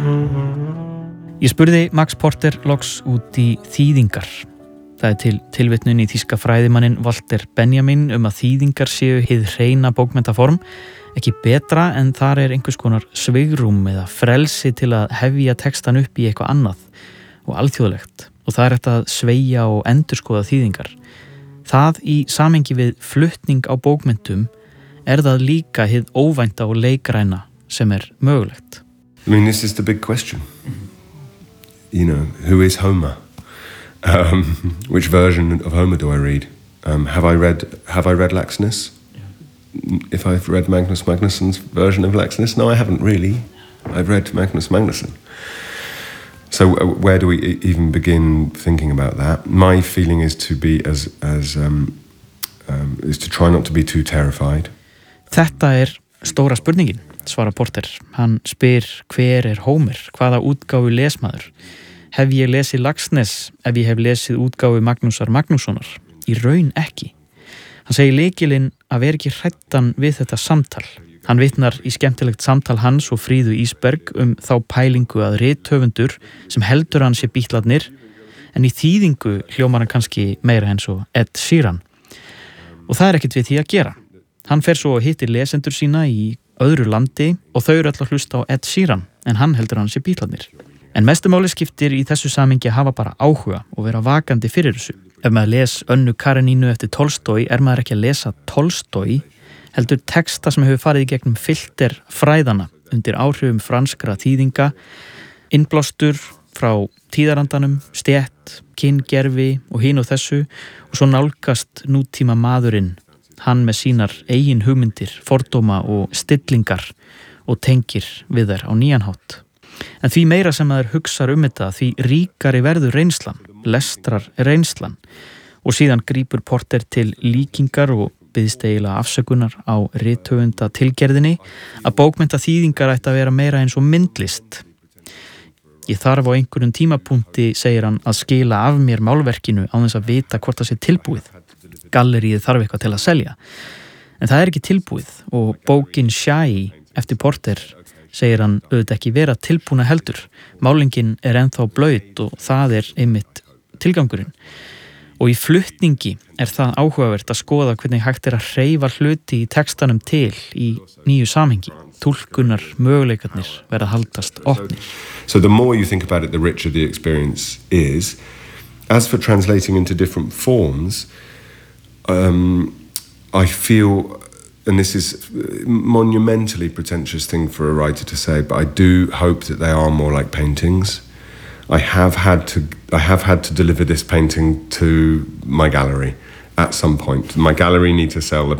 Ég spurði Max Porter loks út í þýðingar. Það er til tilvitnun í þýska fræðimanninn Walter Benjamin að þýðingar séu hið hreina bókmenntaform, ekki betra en þar er einhvers konar svigrúm eða frelsi til að hefja textan upp í eitthvað annað og alþjóðlegt og það er hægt að sveigja og endurskoða þýðingar. Það í samhengi við flutning á bókmenntum er það líka hið óvænta og leikræna sem er mögulegt. I mean, this is the big question. You know, who is Homer? Which version of Homer do I read? Have I read Laxness? Yeah. If I've read Magnus Magnussen's version of Laxness? No, I haven't really. I've read Magnus Magnusson. So where do we even begin thinking about that? My feeling is to be is to try not to be too terrified. Þetta er stóra spurningin, svarar Porter. Hann spyr hver er Homer, hvaða útgáfu lesmaður. Hef ég lesið Laxness ef ég hef lesið útgáfu Magnúsar Magnússonar? Í raun ekki. Hann segir lykilinn að vera ekki hræddan við þetta samtal. Hann vitnar í skemmtilegt samtal hans og Fríðu Ísberg þá pælingu að rithöfundur sem heldur hann sé Bítlarnir, en í þýðingu hljómar hann kannski meira eins og Ed Sheeran. Og það er ekkert við því að gera. Hann fer svo og hittir lesendur sína í öðru landi og þau eru öll að hlusta á Ed Sheeran, en hann heldur hann sé Bítlarnir. En mestumáli skiptir í þessu samhengi að hafa bara áhuga og vera vakandi fyrir þessu. Ef maður les Önnu Karenínu eftir Tolstói er maður ekki að lesa Tolstói, heldur texta sem hefur farið í gegnum filter fræðana undir áhrifum franskra þýðinga, innblástur frá tíðarandanum, stétt, kyngerfi og hin og þessu og svo nálgast nútíma maðurinn, hann með sínar eigin hugmyndir, fordóma og stillingar og tengir við þær á nýjan hátt. En því meira sem maður hugsar þetta, því ríkari verður reynslan, lestrar reynslan og síðan grípur Porter til líkingar og biðst eiginlega afsökunar á rithöfunda tilgerðinni að bókmennta þýðingar ætti að vera meira eins og myndlist. Ég þarf á einhverjum tímapunkti, segir hann, að skila af mér málverkinu á þess að vita hvort það sé tilbúið. Galleríið þarf eitthvað til að selja. En það er ekki tilbúið og bókin Shy eftir Porter segir hann auðvitað ekki vera tilbúna heldur. Málingin er ennþá blaut og það er einmitt tilgangurinn. Og í flutningi er það áhugavert að skoða hvernig hægt er að hreyfa hluti í textanum til í nýju samhengi. Túlkunar möguleikarnir verða að haldast opnir. So the more you think about it, the richer the experience is. As for translating into different forms, I feel, and this is a monumentally pretentious thing for a writer to say, but I do hope that they are more like paintings. I have had to deliver this painting to my gallery at some point. My gallery need to sell